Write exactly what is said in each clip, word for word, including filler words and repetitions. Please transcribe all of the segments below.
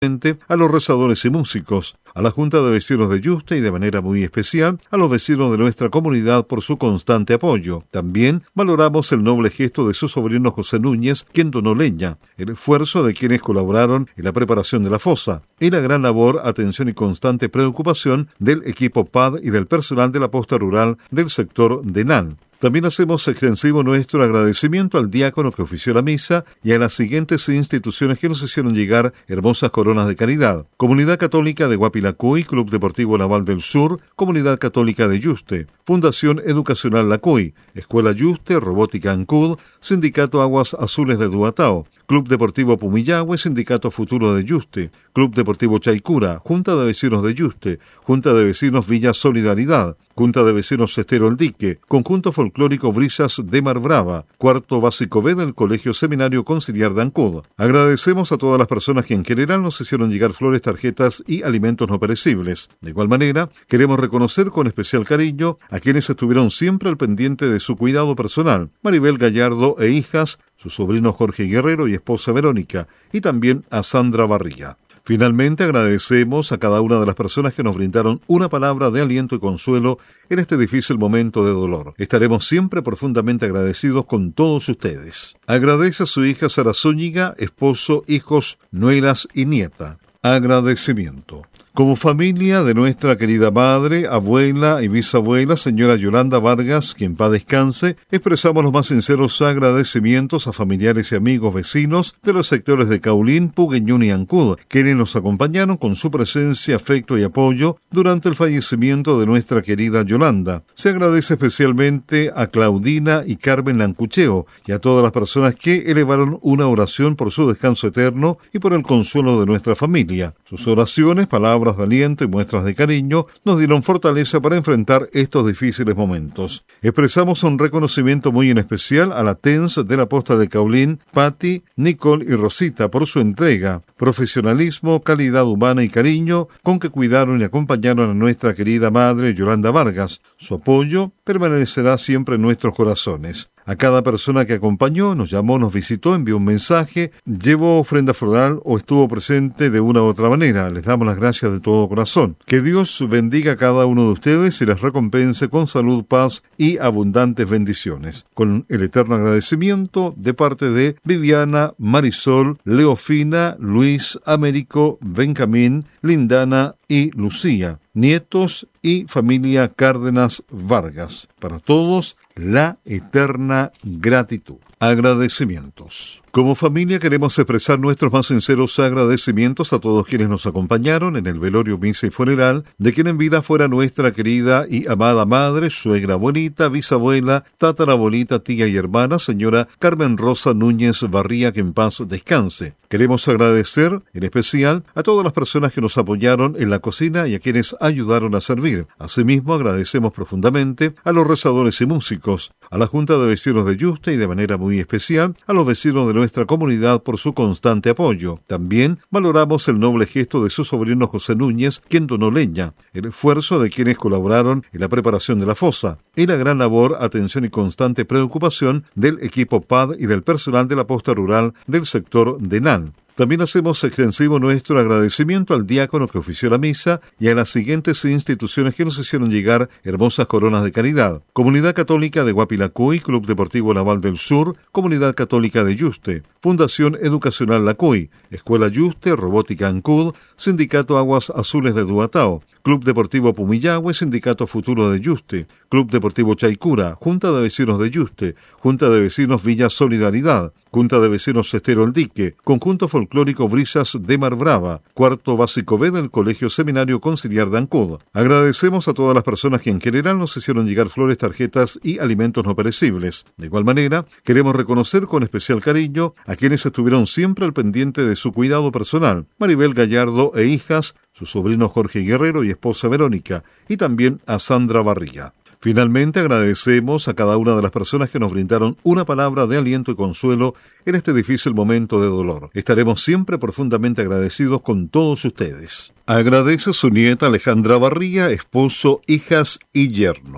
a los rezadores y músicos, a la Junta de Vecinos de Yuste y de manera muy especial a los vecinos de nuestra comunidad por su constante apoyo. También valoramos el noble gesto de su sobrino José Núñez, quien donó leña, el esfuerzo de quienes colaboraron en la preparación de la fosa y la gran labor, atención y constante preocupación del equipo P A D y del personal de la posta rural del sector de Nan. También hacemos extensivo nuestro agradecimiento al diácono que ofició la misa y a las siguientes instituciones que nos hicieron llegar hermosas coronas de caridad: Comunidad Católica de Guapilacuy, Club Deportivo Naval del Sur, Comunidad Católica de Yuste, Fundación Educacional Lacuy, Escuela Yuste, Robótica Ancud, Sindicato Aguas Azules de Duatao, Club Deportivo Pumillahue, Sindicato Futuro de Yuste, Club Deportivo Chaicura, Junta de Vecinos de Yuste, Junta de Vecinos Villa Solidaridad, Junta de Vecinos Estero El Dique, Conjunto Folclórico Brisas de Mar Brava, Cuarto Básico B del Colegio Seminario Conciliar de Ancud. Agradecemos a todas las personas que en general nos hicieron llegar flores, tarjetas y alimentos no perecibles. De igual manera, queremos reconocer con especial cariño a quienes estuvieron siempre al pendiente de su cuidado personal: Maribel Gallardo e hijas, su sobrino Jorge Guerrero y esposa Verónica, y también a Sandra Barriga. Finalmente, agradecemos a cada una de las personas que nos brindaron una palabra de aliento y consuelo en este difícil momento de dolor. Estaremos siempre profundamente agradecidos con todos ustedes. Agradece a su hija Sara Zúñiga, esposo, hijos, nueras y nieta. Agradecimiento. Como familia de nuestra querida madre, abuela y bisabuela, señora Yolanda Vargas, que en paz descanse, expresamos los más sinceros agradecimientos a familiares y amigos vecinos de los sectores de Caulín, Pugueñún y Ancud, quienes nos acompañaron con su presencia, afecto y apoyo durante el fallecimiento de nuestra querida Yolanda. Se agradece especialmente a Claudina y Carmen Lancucheo y a todas las personas que elevaron una oración por su descanso eterno y por el consuelo de nuestra familia. Sus oraciones, palabras de aliento y muestras de cariño nos dieron fortaleza para enfrentar estos difíciles momentos. Expresamos un reconocimiento muy en especial a la T E N S de la Posta de Caulín, Patti, Nicole y Rosita, por su entrega, profesionalismo, calidad humana y cariño con que cuidaron y acompañaron a nuestra querida madre Yolanda Vargas. Su apoyo permanecerá siempre en nuestros corazones. A cada persona que acompañó, nos llamó, nos visitó, envió un mensaje, llevó ofrenda floral o estuvo presente de una u otra manera. Les damos las gracias de todo corazón. Que Dios bendiga a cada uno de ustedes y les recompense con salud, paz y abundantes bendiciones. Con el eterno agradecimiento de parte de Viviana, Marisol, Leofina, Luis, Américo, Benjamín, Lindana y Lucía, nietos y familia Cárdenas Vargas. Para todos, la eterna gratitud. Agradecimientos. Como familia queremos expresar nuestros más sinceros agradecimientos a todos quienes nos acompañaron en el velorio, misa y funeral de quien en vida fuera nuestra querida y amada madre, suegra, abuelita, bisabuela, tatarabuelita, tía y hermana, señora Carmen Rosa Núñez Barría, que en paz descanse. Queremos agradecer en especial a todas las personas que nos apoyaron en la cocina y a quienes ayudaron a servir. Asimismo, agradecemos profundamente a los rezadores y músicos, a la Junta de Vecinos de Yuste y de manera muy especial a los vecinos de nuestra comunidad por su constante apoyo. También valoramos el noble gesto de su sobrino José Núñez, quien donó leña, el esfuerzo de quienes colaboraron en la preparación de la fosa y la gran labor, atención y constante preocupación del equipo P A D y del personal de la posta rural del sector de Nan. También hacemos extensivo nuestro agradecimiento al diácono que ofició la misa y a las siguientes instituciones que nos hicieron llegar hermosas coronas de caridad: Comunidad Católica de Guapilacuy, Club Deportivo Naval del Sur, Comunidad Católica de Yuste, Fundación Educacional Lacuy, Escuela Yuste, Robótica Ancud, Sindicato Aguas Azules de Duatao, Club Deportivo Pumillahue, Sindicato Futuro de Yuste, Club Deportivo Chaicura, Junta de Vecinos de Yuste, Junta de Vecinos Villa Solidaridad, Junta de Vecinos Estero El Dique, Conjunto Folclórico Brisas de Mar Brava, Cuarto Básico B del Colegio Seminario Conciliar de Ancud. Agradecemos a todas las personas que en general nos hicieron llegar flores, tarjetas y alimentos no perecibles. De igual manera, queremos reconocer con especial cariño a quienes estuvieron siempre al pendiente de su cuidado personal: Maribel Gallardo e hijas, su sobrino Jorge Guerrero y esposa Verónica, y también a Sandra Barriga. Finalmente, agradecemos a cada una de las personas que nos brindaron una palabra de aliento y consuelo en este difícil momento de dolor. Estaremos siempre profundamente agradecidos con todos ustedes. Agradece a su nieta Alejandra Barría, esposo, hijas y yerno.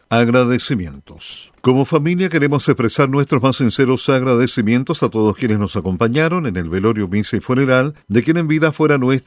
agradecimientos. Como familia queremos expresar nuestros más sinceros agradecimientos a todos quienes nos acompañaron en el velorio, misa y funeral de quien en vida fuera nuestra